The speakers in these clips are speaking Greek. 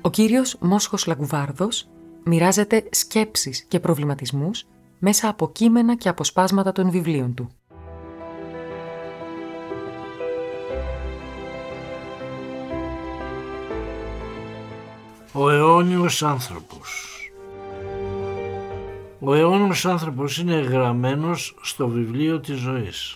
Ο κύριος Μόσχος Λαγκουβάρδος μοιράζεται σκέψεις και προβληματισμούς μέσα από κείμενα και αποσπάσματα των βιβλίων του. Ο αιώνιος άνθρωπος. Ο αιώνιος άνθρωπος είναι γραμμένος στο βιβλίο της ζωής.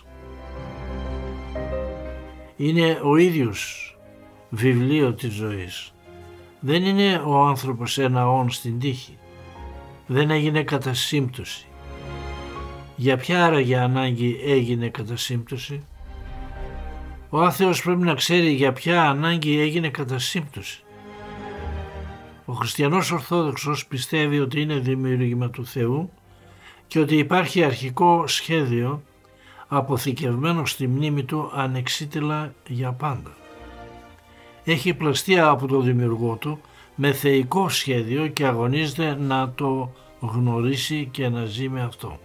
Είναι ο ίδιος βιβλίο της ζωής. Δεν είναι ο άνθρωπος ένα όν στην τύχη. Δεν έγινε κατά σύμπτωση. Για ποια άραγε ανάγκη έγινε κατά σύμπτωση? Ο άθεος πρέπει να ξέρει για ποια ανάγκη έγινε κατά σύμπτωση. Ο χριστιανός Ορθόδοξος πιστεύει ότι είναι δημιούργημα του Θεού και ότι υπάρχει αρχικό σχέδιο αποθηκευμένο στη μνήμη του ανεξίτηλα για πάντα. Έχει πλαστεί από το δημιουργό του με θεϊκό σχέδιο και αγωνίζεται να το γνωρίσει και να ζει με αυτό.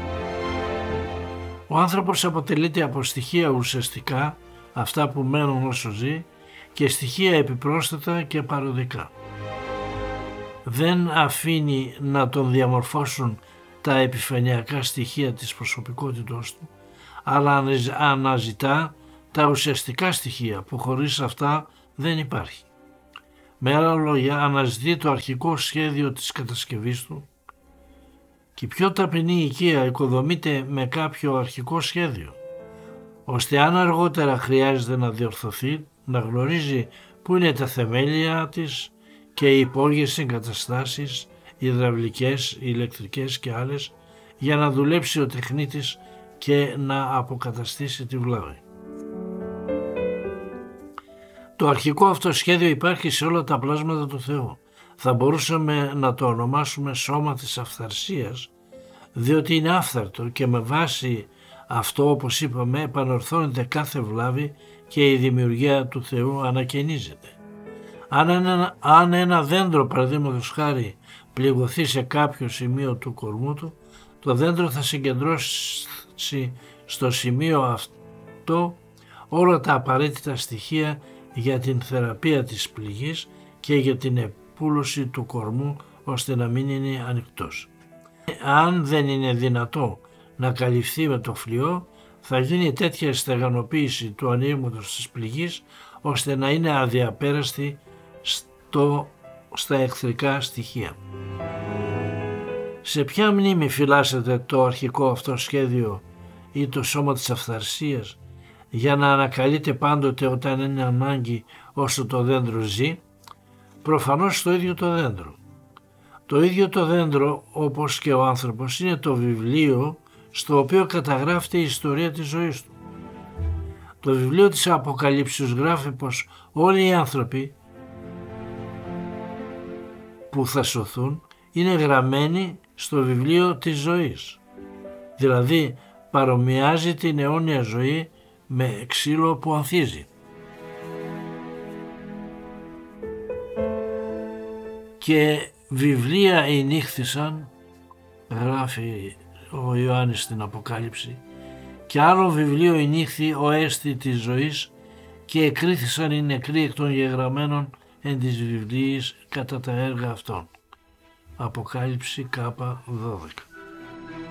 Ο άνθρωπος αποτελείται από στοιχεία ουσιαστικά, αυτά που μένουν όσο ζει, και στοιχεία επιπρόσθετα και παροδικά. Δεν αφήνει να τον διαμορφώσουν τα επιφανειακά στοιχεία της προσωπικότητός του, αλλά αναζητά τα ουσιαστικά στοιχεία που χωρίς αυτά δεν υπάρχει. Με άλλα λόγια, αναζητεί το αρχικό σχέδιο της κατασκευής του και η πιο ταπεινή οικία οικοδομείται με κάποιο αρχικό σχέδιο, ώστε αν αργότερα χρειάζεται να διορθωθεί, να γνωρίζει πού είναι τα θεμέλια της και οι υπόγειες εγκαταστάσεις, υδραυλικές, ηλεκτρικές και άλλες, για να δουλέψει ο τεχνίτης και να αποκαταστήσει τη βλάβη. Το αρχικό αυτό σχέδιο υπάρχει σε όλα τα πλάσματα του Θεού. Θα μπορούσαμε να το ονομάσουμε σώμα της αυθαρσίας, διότι είναι άφθαρτο και με βάση αυτό, όπως είπαμε, επανορθώνεται κάθε βλάβη και η δημιουργία του Θεού ανακαινίζεται. Αν ένα δέντρο, παραδείγματος χάρη, πληγωθεί σε κάποιο σημείο του κορμού του, το δέντρο θα συγκεντρώσει στο σημείο αυτό όλα τα απαραίτητα στοιχεία για την θεραπεία της πληγής και για την επούλωση του κορμού, ώστε να μην είναι ανοιχτός. Αν δεν είναι δυνατό να καλυφθεί με το φλοιό, θα γίνει τέτοια στεγανοποίηση του ανοίγματος της πληγής, ώστε να είναι αδιαπέραστη στα εχθρικά στοιχεία. Σε ποια μνήμη φυλάσσεται το αρχικό αυτό σχέδιο ή το σώμα της αυθαρσίας για να ανακαλείται πάντοτε όταν είναι ανάγκη όσο το δέντρο ζει? Προφανώς το ίδιο το δέντρο. Το ίδιο το δέντρο, όπως και ο άνθρωπος, είναι το βιβλίο στο οποίο καταγράφεται η ιστορία της ζωής του. Το βιβλίο της Αποκαλύψεως γράφει πως όλοι οι άνθρωποι που θα σωθούν είναι γραμμένοι στο βιβλίο της ζωής. Δηλαδή παρομοιάζει την αιώνια ζωή με ξύλο που ανθίζει. Και βιβλία ενήχθησαν, γράφει ο Ιωάννης στην Αποκάλυψη, και άλλο βιβλίο ενήχθη ο έστι της ζωής και εκρίθησαν οι νεκροί εκ των γεγραμμένων εν της βιβλίης κατά τα έργα αυτών. Αποκάλυψη K12.